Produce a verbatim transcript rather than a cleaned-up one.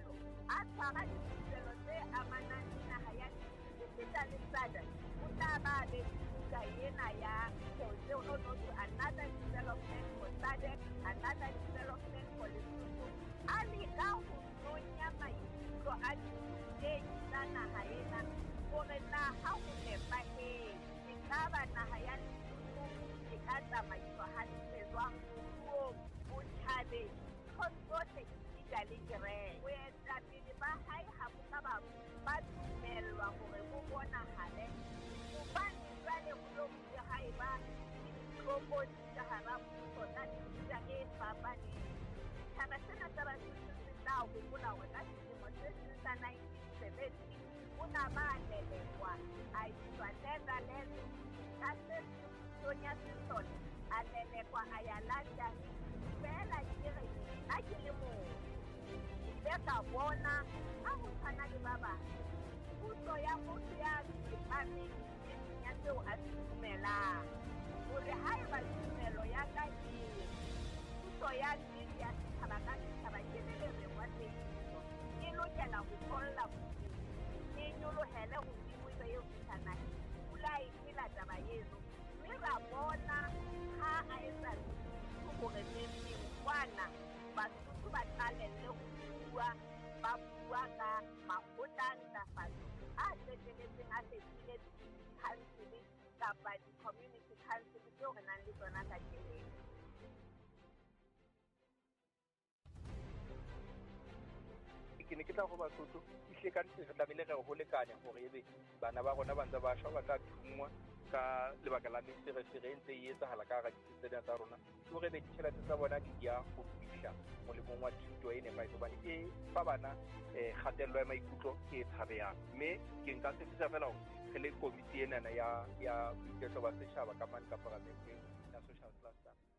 boitelo a tshwara diphihlelo tse amanang le naha ya esita le SADC o tla ba le buka ena ya Jose Onoto, another development for SADC, another development for Lesotho, a leka ho nonya maikutlo a diteng tsa naha ena hore na ha ho nepahetse ka ba naha ya Lesotho e ka tsamaiswa hantle jwang moruong, botjhabeng, tsohle esita le kereke. Boetapele ba hae ha bo ka ba ba dumellwa hore bo bonahale hobane jwale ho lokile haeba ditlokotsi ka hara puso tsa mefuta e fapaneng. Setjhaba sena sa Basotho se tla hopola hore ka selemo se seng sa nineteen seventy ho na ba lelekwa a iswa Netherlands ka se Sonia Sisole a lelekwa a ya London. Fela ke re ha ke le moo ke ile ka bona ha ho tshwana le ba bang puso ya motho ya tsepameng e seng ya tseo a se dumelang hore haeba tumelo ya ka eo puso ya nnete ya setjhaba ka setjhaba ke le lerengwa tsehiso e lokela ho tholla boteng e nyolohele hodimo tse eo setjhanang pula e phela taba eno mme ra bona ha a etsa hore neng kwana Basotho ba qalelle ho bua ba bua ka makgotla a ntlafatso a qeteletseng a fetile di-council kapa di-community council tseo re nang le tsona ka keleng. Ke ne ke tla go Basotho ihle ka ntse re tlamehile re go lekanya gore ebe bana ba rona ba ntse ba shwa ba tla thungwa ka lebaka la meferefere ntse e etsahala ka hara ditsela tsa rona ke hore be ditjhelete tsa bona di ya go fihla molemong wa thuto e nepahetse hobane e fa bana kgatello ya maikutlo e tshabehang. Mme ke nka se fisa fela hore re le komiti enana ya ya boiketlo ba setjhaba ka mane ka poraefete ya social cluster